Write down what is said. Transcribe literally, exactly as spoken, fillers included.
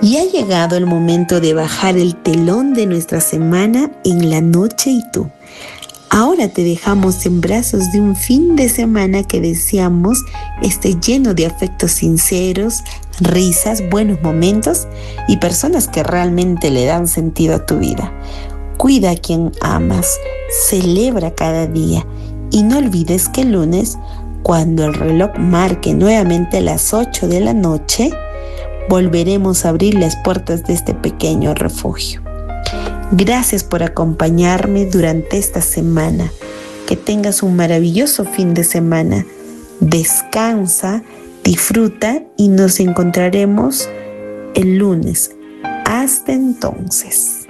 Y ha llegado el momento de bajar el telón de nuestra semana en la noche y tú. Ahora te dejamos en brazos de un fin de semana que deseamos esté lleno de afectos sinceros, risas, buenos momentos y personas que realmente le dan sentido a tu vida. Cuida a quien amas, celebra cada día y no olvides que el lunes, cuando el reloj marque nuevamente las ocho de la noche, volveremos a abrir las puertas de este pequeño refugio. Gracias por acompañarme durante esta semana. Que tengas un maravilloso fin de semana. Descansa, disfruta y nos encontraremos el lunes. Hasta entonces.